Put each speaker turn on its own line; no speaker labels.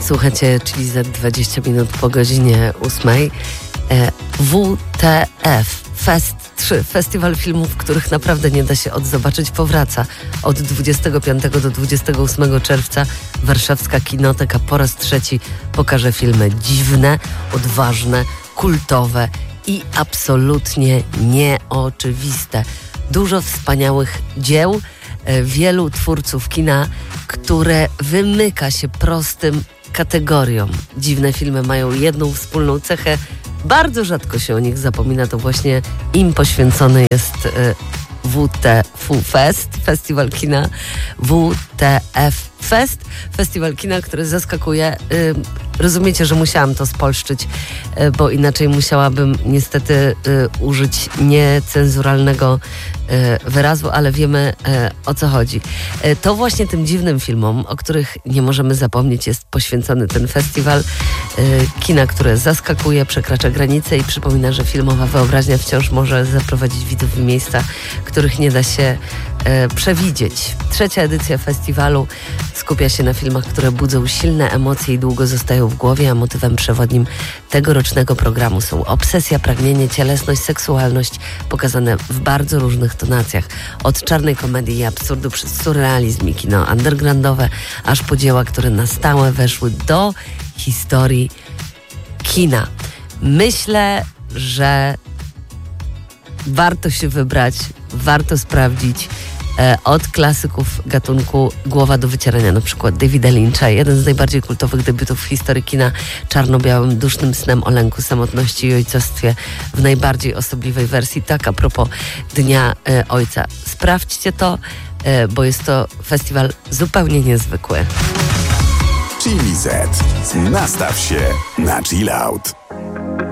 Słuchacie, czyli za 20 minut po godzinie 8. WTF Fest 3, festiwal filmów, których naprawdę nie da się odzobaczyć, powraca od 25 do 28 czerwca. Warszawska Kinoteka po raz trzeci pokaże filmy dziwne, odważne, kultowe i absolutnie nieoczywiste. Dużo wspaniałych dzieł, wielu twórców kina, które wymyka się prostym kategoriom. Dziwne filmy mają jedną wspólną cechę. Bardzo rzadko się o nich zapomina, to właśnie im poświęcony jest WTF Fest, festiwal kina WTF Fest, festiwal kina, który zaskakuje. Rozumiecie, że musiałam to spolszczyć, bo inaczej musiałabym niestety użyć niecenzuralnego wyrazu, ale wiemy, o co chodzi. To właśnie tym dziwnym filmom, o których nie możemy zapomnieć, jest poświęcony ten festiwal kina, które zaskakuje, przekracza granice i przypomina, że filmowa wyobraźnia wciąż może zaprowadzić widzów w miejsca, których nie da się przewidzieć. Trzecia edycja festiwalu skupia się na filmach, które budzą silne emocje i długo zostają w głowie, a motywem przewodnim tegorocznego programu są obsesja, pragnienie, cielesność, seksualność, pokazane w bardzo różnych tonacjach. Od czarnej komedii i absurdu przez surrealizm i kino undergroundowe, aż po dzieła, które na stałe weszły do historii kina. Myślę, że warto się wybrać, warto sprawdzić. Od klasyków gatunku Głowa do wycierania, na przykład Davida Lyncha, jeden z najbardziej kultowych debiutów w historii kina, czarno-białym, dusznym snem o lęku, samotności i ojcostwie w najbardziej osobliwej wersji. Tak a propos Dnia Ojca. Sprawdźcie to, bo jest to festiwal zupełnie niezwykły.
Chili Z. Nastaw się na chill out.